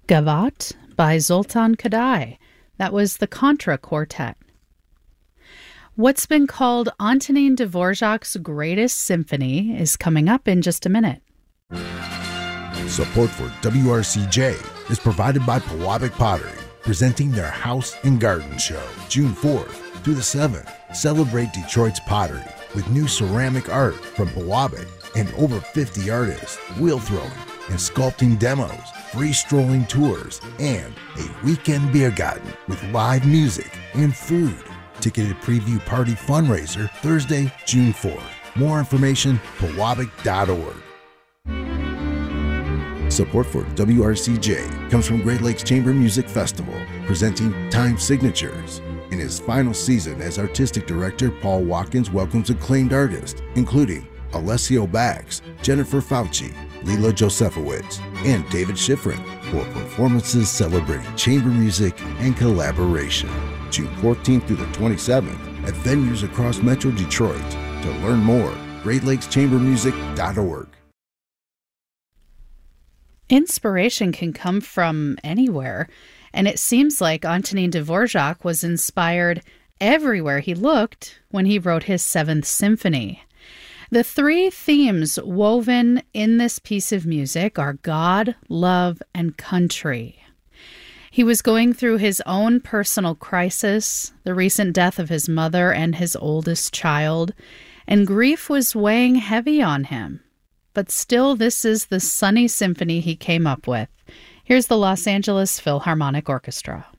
Gavat by Zoltan Kodály. That was the Contra Quartet. What's been called Antonin Dvorak's greatest symphony is coming up in just a minute. Support for WRCJ is provided by Pewabic Pottery, presenting their House and Garden Show, June 4th through the 7th. Celebrate Detroit's pottery with new ceramic art from Pewabic and over 50 artists, wheel throwing and sculpting demos, free strolling tours, and a weekend beer garden with live music and food. Ticketed preview party fundraiser Thursday, June 4th. More information, pewabic.org. Support for WRCJ comes from Great Lakes Chamber Music Festival, presenting Time Signatures. In his final season as artistic director, Paul Watkins welcomes acclaimed artists, including Alessio Bax, Jennifer Fauci, Lila Josefowicz, and David Schifrin, for performances celebrating chamber music and collaboration. June 14th through the 27th at venues across Metro Detroit. To learn more, GreatLakesChamberMusic.org. Inspiration can come from anywhere, and it seems like Antonin Dvorak was inspired everywhere he looked when he wrote his Seventh Symphony. The three themes woven in this piece of music are God, love, and country. He was going through his own personal crisis, the recent death of his mother and his oldest child, and grief was weighing heavy on him. But still, this is the sunny symphony he came up with. Here's the Los Angeles Philharmonic Orchestra.